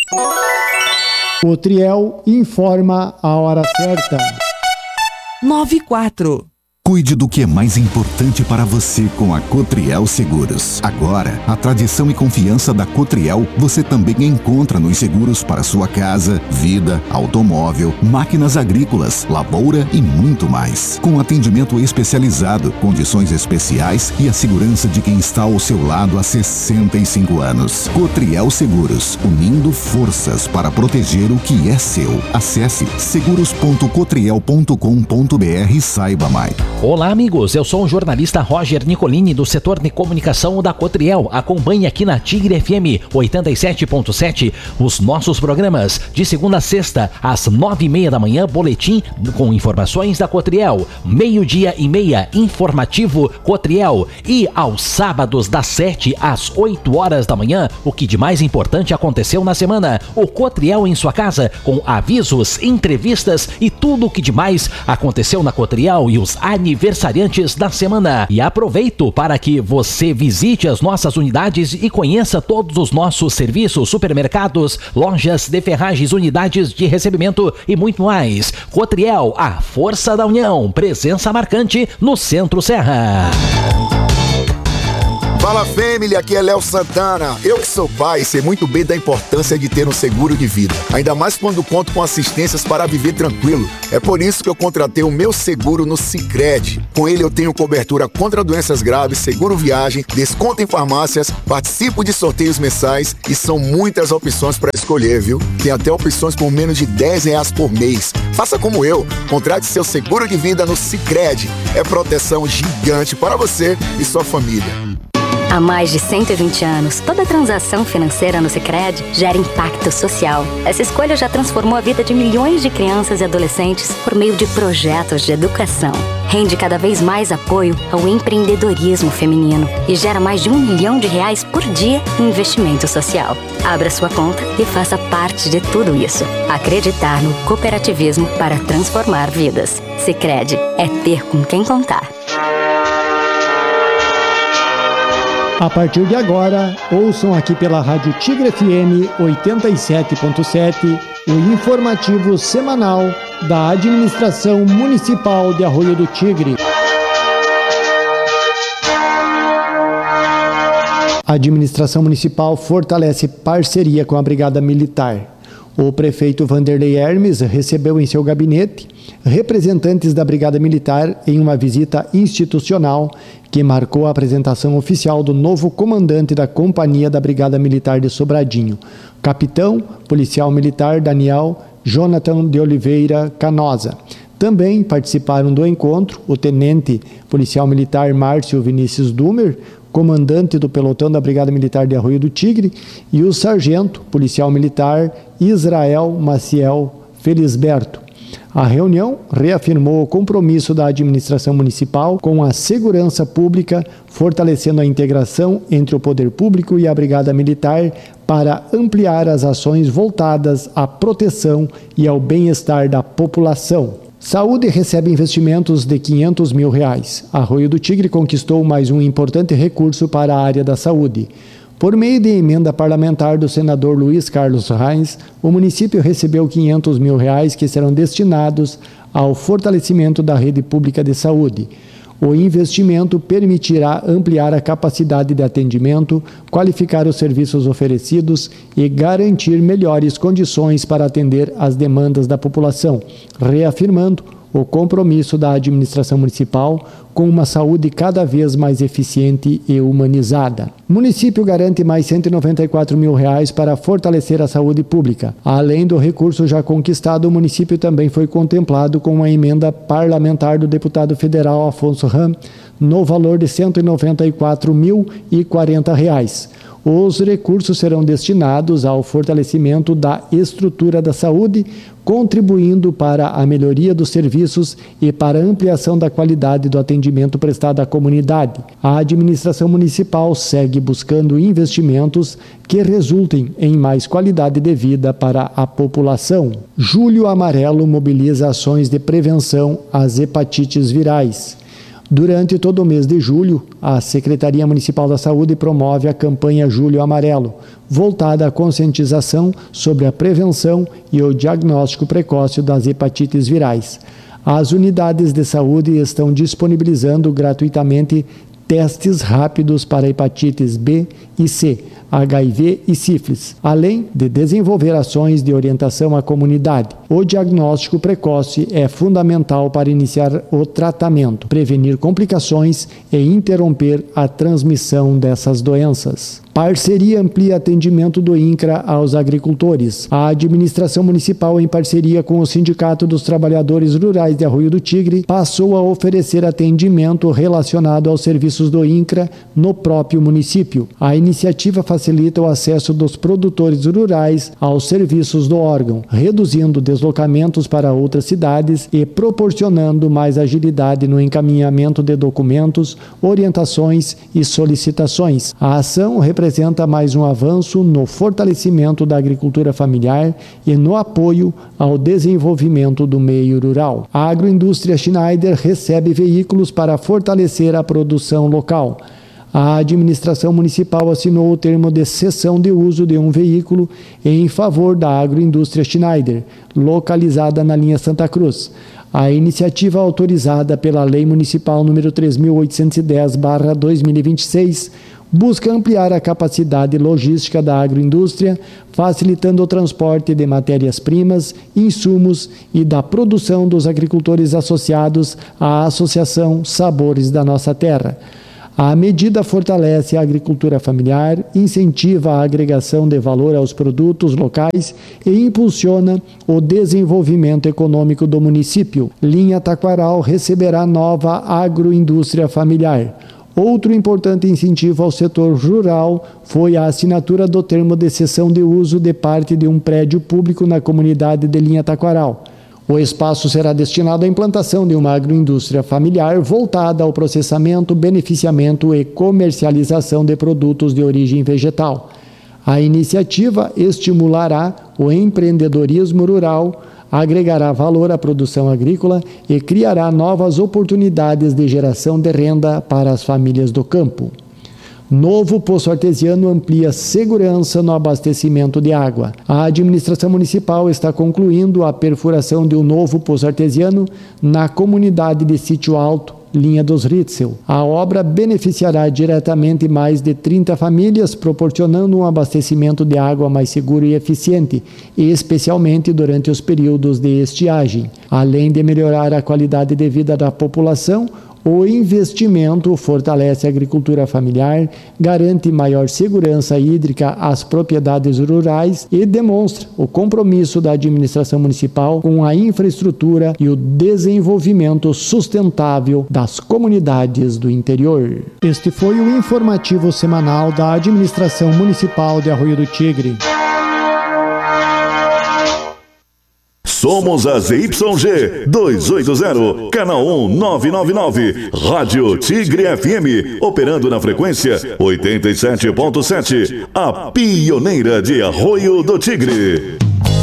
Cotriel informa a hora certa. 9:04. Cuide do que é mais importante para você com a Cotriel Seguros. Agora, a tradição e confiança da Cotriel você também encontra nos seguros para sua casa, vida, automóvel, máquinas agrícolas, lavoura e muito mais. Com atendimento especializado, condições especiais e a segurança de quem está ao seu lado há 65 anos. Cotriel Seguros, unindo forças para proteger o que é seu. Acesse seguros.cotriel.com.br e saiba mais. Olá amigos, eu sou o jornalista Roger Nicolini do setor de comunicação da Cotriel. Acompanhe aqui na Tigre FM 87.7 os nossos programas de segunda a sexta às 9:30 da manhã, boletim com informações da Cotriel, 12:30 informativo Cotriel e aos sábados das 7 às 8 horas da manhã, o que de mais importante aconteceu na semana, o Cotriel em sua casa com avisos, entrevistas e tudo o que de mais aconteceu na Cotriel e os aniversariantes da semana. E aproveito para que você visite as nossas unidades e conheça todos os nossos serviços, supermercados, lojas de ferragens, unidades de recebimento e muito mais. Cotriel, a força da união, presença marcante no Centro Serra. Fala família, aqui é Léo Santana. Eu que sou pai sei muito bem da importância de ter um seguro de vida, ainda mais quando conto com assistências para viver tranquilo. É por isso que eu contratei o meu seguro no Sicredi. Com ele eu tenho cobertura contra doenças graves, seguro viagem, desconto em farmácias, participo de sorteios mensais e são muitas opções para escolher, viu? Tem até opções por menos de R$10 por mês. Faça como eu, contrate seu seguro de vida no Sicredi. É proteção gigante para você e sua família. Há mais de 120 anos, toda transação financeira no Sicredi gera impacto social. Essa escolha já transformou a vida de milhões de crianças e adolescentes por meio de projetos de educação. Rende cada vez mais apoio ao empreendedorismo feminino e gera mais de R$1 milhão por dia em investimento social. Abra sua conta e faça parte de tudo isso. Acreditar no cooperativismo para transformar vidas. Sicredi é ter com quem contar. A partir de agora, ouçam aqui pela Rádio Tigre FM 87.7 o informativo semanal da Administração Municipal de Arroio do Tigre. A Administração Municipal fortalece parceria com a Brigada Militar. O prefeito Vanderlei Hermes recebeu em seu gabinete representantes da Brigada Militar em uma visita institucional que marcou a apresentação oficial do novo comandante da Companhia da Brigada Militar de Sobradinho, capitão policial militar Daniel Jonathan de Oliveira Canosa. Também participaram do encontro o tenente policial militar Márcio Vinícius Dumer, comandante do pelotão da Brigada Militar de Arroio do Tigre, e o sargento policial militar Israel Maciel Felisberto. A reunião reafirmou o compromisso da administração municipal com a segurança pública, fortalecendo a integração entre o poder público e a Brigada Militar para ampliar as ações voltadas à proteção e ao bem-estar da população. Saúde recebe investimentos de R$500 mil. Arroio do Tigre conquistou mais um importante recurso para a área da saúde. Por meio de emenda parlamentar do senador Luiz Carlos Reis, o município recebeu R$500 mil que serão destinados ao fortalecimento da rede pública de saúde. O investimento permitirá ampliar a capacidade de atendimento, qualificar os serviços oferecidos e garantir melhores condições para atender às demandas da população, reafirmando o compromisso da administração municipal com uma saúde cada vez mais eficiente e humanizada. O município garante mais R$194 mil para fortalecer a saúde pública. Além do recurso já conquistado, o município também foi contemplado com uma emenda parlamentar do deputado federal Afonso Ram, no valor de R$194.040. Os recursos serão destinados ao fortalecimento da estrutura da saúde, contribuindo para a melhoria dos serviços e para a ampliação da qualidade do atendimento prestado à comunidade. A administração municipal segue buscando investimentos que resultem em mais qualidade de vida para a população. Julho Amarelo mobiliza ações de prevenção às hepatites virais. Durante todo o mês de julho, a Secretaria Municipal da Saúde promove a campanha Julho Amarelo, voltada à conscientização sobre a prevenção e o diagnóstico precoce das hepatites virais. As unidades de saúde estão disponibilizando gratuitamente testes rápidos para hepatites B e C, HIV e sífilis, além de desenvolver ações de orientação à comunidade. O diagnóstico precoce é fundamental para iniciar o tratamento, prevenir complicações e interromper a transmissão dessas doenças. Parceria amplia atendimento do INCRA aos agricultores. A administração municipal, em parceria com o Sindicato dos Trabalhadores Rurais de Arroio do Tigre, passou a oferecer atendimento relacionado aos serviços do INCRA no próprio município. A iniciativa facilita o acesso dos produtores rurais aos serviços do órgão, reduzindo deslocamentos para outras cidades e proporcionando mais agilidade no encaminhamento de documentos, orientações e solicitações. A ação representa mais um avanço no fortalecimento da agricultura familiar e no apoio ao desenvolvimento do meio rural. A agroindústria Schneider recebe veículos para fortalecer a produção local. A administração municipal assinou o termo de cessão de uso de um veículo em favor da agroindústria Schneider, localizada na linha Santa Cruz. A iniciativa autorizada pela Lei Municipal número 3.810/2026 busca ampliar a capacidade logística da agroindústria, facilitando o transporte de matérias-primas, insumos e da produção dos agricultores associados à Associação Sabores da Nossa Terra. A medida fortalece a agricultura familiar, incentiva a agregação de valor aos produtos locais e impulsiona o desenvolvimento econômico do município. Linha Taquaral receberá nova agroindústria familiar. Outro importante incentivo ao setor rural foi a assinatura do termo de cessão de uso de parte de um prédio público na comunidade de Linha Taquaral. O espaço será destinado à implantação de uma agroindústria familiar voltada ao processamento, beneficiamento e comercialização de produtos de origem vegetal. A iniciativa estimulará o empreendedorismo rural, agregará valor à produção agrícola e criará novas oportunidades de geração de renda para as famílias do campo. Novo poço artesiano amplia segurança no abastecimento de água. A administração municipal está concluindo a perfuração de um novo poço artesiano na comunidade de Sítio Alto, Linha dos Ritzel. A obra beneficiará diretamente mais de 30 famílias, proporcionando um abastecimento de água mais seguro e eficiente, especialmente durante os períodos de estiagem. Além de melhorar a qualidade de vida da população, o investimento fortalece a agricultura familiar, garante maior segurança hídrica às propriedades rurais e demonstra o compromisso da administração municipal com a infraestrutura e o desenvolvimento sustentável das comunidades do interior. Este foi o informativo semanal da administração municipal de Arroio do Tigre. Somos a ZYG 280, canal 1999, Rádio Tigre FM, operando na frequência 87.7, a pioneira de Arroio do Tigre.